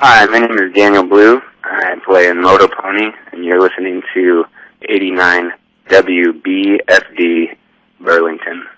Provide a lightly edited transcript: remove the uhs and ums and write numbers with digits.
Hi, my name is Daniel Blue. I play in Moto Pony, and you're listening to 89 WBFD Burlington.